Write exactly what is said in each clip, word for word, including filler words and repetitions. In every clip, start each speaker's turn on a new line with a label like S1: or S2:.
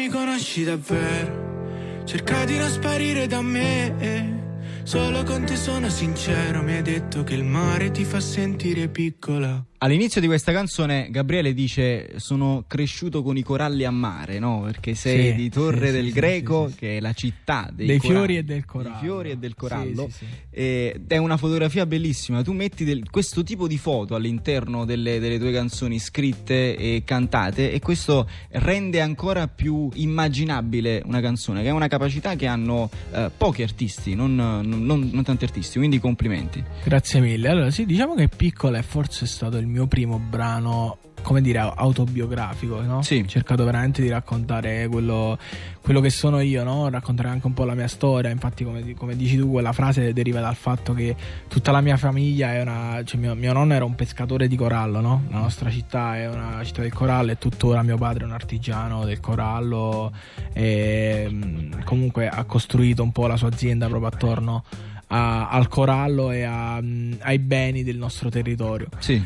S1: mi conosci davvero, cerca di non sparire da me. Solo con te sono sincero, mi hai detto che il mare ti fa sentire piccola.
S2: All'inizio di questa canzone Gabriele dice: sono cresciuto con i coralli a mare, no? Perché sei
S3: sì,
S2: di Torre
S3: sì,
S2: del
S3: sì,
S2: Greco,
S3: sì, sì,
S2: che è la città dei,
S3: dei
S2: coralli,
S3: fiori e del corallo.
S2: Dei fiori e del corallo.
S3: Sì, sì, sì.
S2: Ed è una fotografia bellissima. Tu metti del, questo tipo di foto all'interno delle, delle tue canzoni scritte e cantate, e questo rende ancora più immaginabile una canzone, che è una capacità che hanno eh, pochi artisti, non, non, non, non tanti artisti, quindi complimenti.
S3: Grazie mille. Allora sì, diciamo che Piccola è forse stato il mio primo brano, come dire, autobiografico, no?
S2: Sì.
S3: Ho cercato veramente di raccontare quello, quello che sono io, no? Raccontare anche un po' la mia storia. Infatti, come, come dici tu, quella frase deriva dal fatto che tutta la mia famiglia è una, cioè mio, mio nonno era un pescatore di corallo, no? La nostra città è una città del corallo e tuttora mio padre è un artigiano del corallo e comunque ha costruito un po' la sua azienda proprio attorno A, al corallo e a, ai beni del nostro territorio.
S2: Sì.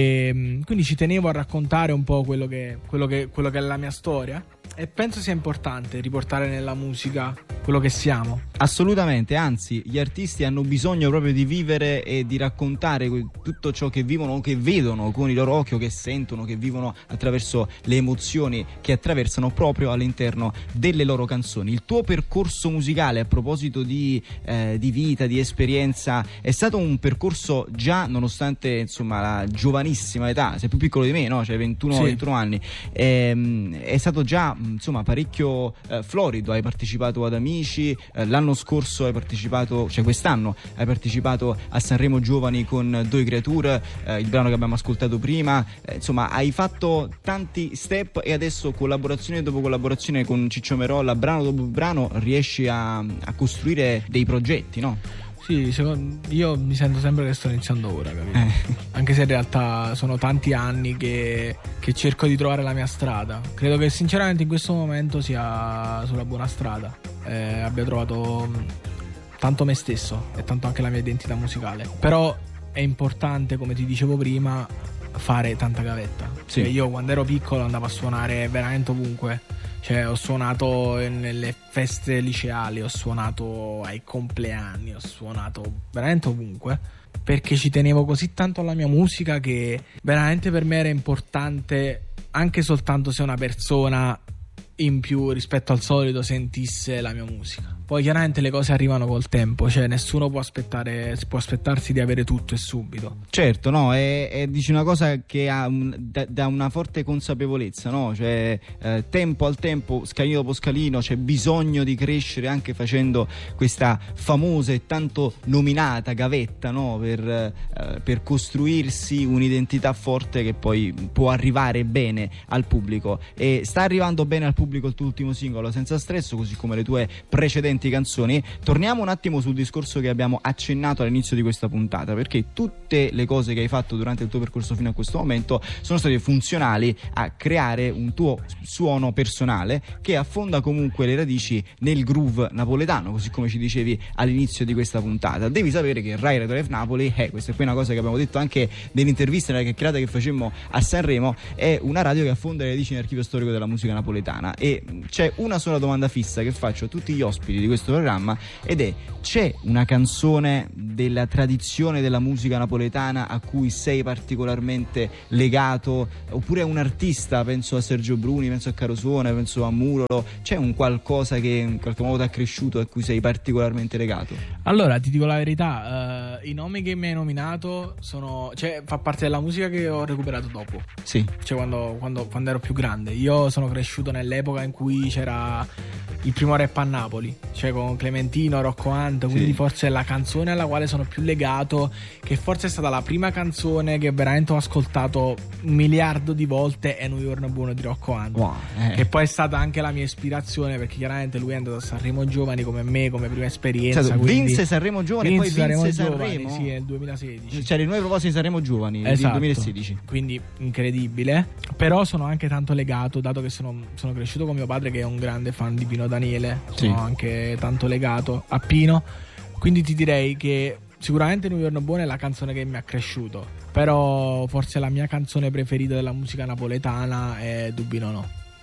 S3: E quindi ci tenevo a raccontare un po' quello che, quello che, quello che è la mia storia, e penso sia importante riportare nella musica quello che siamo.
S2: Assolutamente, anzi gli artisti hanno bisogno proprio di vivere e di raccontare tutto ciò che vivono o che vedono con i loro occhi, o che sentono, che vivono attraverso le emozioni che attraversano proprio all'interno delle loro canzoni. Il tuo percorso musicale, a proposito di, eh, di vita, di esperienza, è stato un percorso già, nonostante insomma la giovanissima età, sei più piccolo di me, no? Cioè ventuno,
S3: sì.
S2: ventuno anni, ehm, è stato già insomma parecchio eh, florido. Hai partecipato ad Amici, eh, l'anno scorso hai partecipato, cioè quest'anno hai partecipato a Sanremo Giovani con Due Creature, eh, il brano che abbiamo ascoltato prima, eh, insomma hai fatto tanti step, e adesso collaborazione dopo collaborazione con Ciccio Merolla, brano dopo brano riesci a, a costruire dei progetti, no?
S3: Sì, secondo, io mi sento sempre che sto iniziando ora, capito?
S2: Eh.
S3: Anche se in realtà sono tanti anni che, che cerco di trovare la mia strada. Credo che sinceramente in questo momento sia sulla buona strada, eh, abbia trovato tanto me stesso e tanto anche la mia identità musicale. Però è importante, come ti dicevo prima, fare tanta gavetta.
S2: Sì.
S3: Cioè, io quando ero piccolo andavo a suonare veramente ovunque. Cioè ho suonato nelle feste liceali, ho suonato ai compleanni, ho suonato veramente ovunque, perché ci tenevo così tanto alla mia musica che veramente per me era importante, anche soltanto se una persona in più rispetto al solito sentisse la mia musica. Poi chiaramente le cose arrivano col tempo, cioè nessuno può aspettare, può aspettarsi di avere tutto e subito.
S2: Certo, no, è, è dici una cosa che ha un, da, da una forte consapevolezza, no? Cioè eh, tempo al tempo, scalino dopo scalino, c'è bisogno di crescere anche facendo questa famosa e tanto nominata gavetta, no? Per, eh, per costruirsi un'identità forte che poi può arrivare bene al pubblico. E sta arrivando bene al pubblico il tuo ultimo singolo, Senza Stress, così come le tue precedenti canzoni. Torniamo un attimo sul discorso che abbiamo accennato all'inizio di questa puntata, perché tutte le cose che hai fatto durante il tuo percorso fino a questo momento sono state funzionali a creare un tuo suono personale che affonda comunque le radici nel groove napoletano, così come ci dicevi all'inizio di questa puntata. Devi sapere che Rai Radio Life Napoli, eh, questa è poi una cosa che abbiamo detto anche nell'intervista, nella chiacchierata che facemmo a Sanremo, è una radio che affonda le radici nell'archivio storico della musica napoletana. E c'è una sola domanda fissa che faccio a tutti gli ospiti di questo programma, ed è: c'è una canzone della tradizione della musica napoletana a cui sei particolarmente legato, oppure un artista? Penso a Sergio Bruni, penso a Carosone, penso a Murolo. C'è un qualcosa che in qualche modo ti ha cresciuto, a cui sei particolarmente legato?
S3: Allora ti dico la verità, uh, i nomi che mi hai nominato sono, cioè fa parte della musica che ho recuperato dopo.
S2: Sì.
S3: Cioè quando, quando, quando ero più grande. Io sono cresciuto nell'epoca in cui c'era il primo rap a Napoli, cioè con Clementino, Rocco Hunt, quindi sì. Forse è la canzone alla quale sono più legato, che forse è stata la prima canzone che veramente ho ascoltato un miliardo di volte, è New York Buono di Rocco Hunt.
S2: Wow, eh.
S3: Che poi è stata anche la mia ispirazione, perché chiaramente lui è andato a Sanremo Giovani come me, come prima esperienza.
S2: Esatto, vinse Sanremo Giovani,
S3: vinse
S2: poi vinse
S3: Sanremo,
S2: Sanremo.
S3: Giovani, sì, nel duemilasedici.
S2: Cioè le nuove proposte di Sanremo Giovani,
S3: esatto,
S2: del duemilasedici.
S3: Quindi incredibile. Però sono anche tanto legato, dato che sono, sono cresciuto con mio padre che è un grande fan di Pino Daniele. Sono sì. anche tanto legato a Pino. Quindi ti direi che sicuramente New York Buono è la canzone che mi ha cresciuto. Però forse la mia canzone preferita della musica napoletana è Dubino No.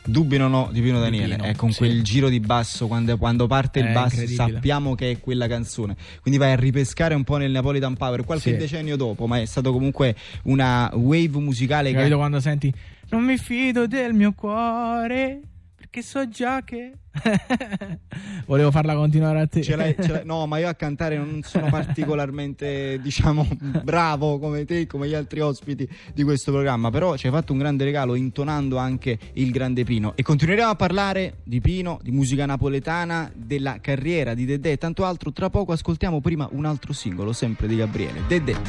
S2: Dubbi non ho di Pino Daniele,
S3: Pino,
S2: è con
S3: sì.
S2: quel giro di basso, quando, quando parte il
S3: È
S2: basso
S3: incredibile.
S2: sappiamo che è quella canzone, quindi vai a ripescare un po' nel Napolitan Power qualche
S3: Sì.
S2: decennio dopo, ma è stato comunque una wave musicale che...
S3: Capito quando senti non mi fido del mio cuore perché so già che volevo farla continuare a te.
S2: Ce l'hai, ce l'hai- no, ma io a cantare non sono particolarmente, diciamo, bravo come te, come gli altri ospiti di questo programma, però ci hai fatto un grande regalo intonando anche il grande Pino, e continueremo a parlare di Pino, di musica napoletana, della carriera di Dedè e tanto altro. Tra poco ascoltiamo prima un altro singolo, sempre di Gabriele, Dedè.